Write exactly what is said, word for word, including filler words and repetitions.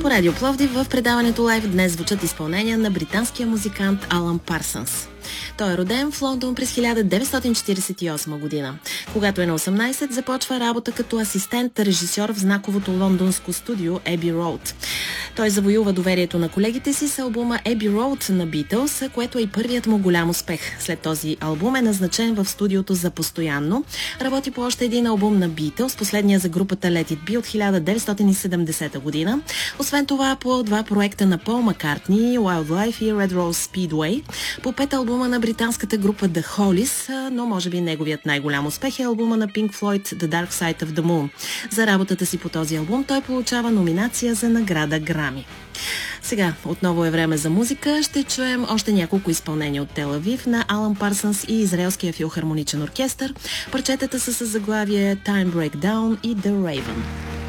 По Радио Пловдив в предаването Лайв днес звучат изпълнения на британския музикант Алън Парсънс. Той е роден в Лондон през хиляда деветстотин четиридесет и осма година. Когато е на осемнайсет, започва работа като асистент-режисьор в знаковото лондонско студио Abbey Road. Той завоюва доверието на колегите си с албума Abbey Road на Beatles, което е и първият му голям успех. След този албум е назначен в студиото за постоянно. Работи по още един албум на Beatles, последния за групата Let It Be от хиляда деветстотин и седемдесета година. Освен това по два проекта на Пол Маккартни, Wildlife и Red Rose Speedway, по пет албума на британската група The Hollies, но може би неговият най-голям успех е албума на Pink Floyd The Dark Side of the Moon. За работата си по този албум той получава номинация за награда Грами. Сега отново е време за музика. Ще чуем още няколко изпълнения от Тел Авив на Алън Парсънс и Израелския филхармоничен оркестър. Парчетата са с заглавие Time Breakdown и The Raven.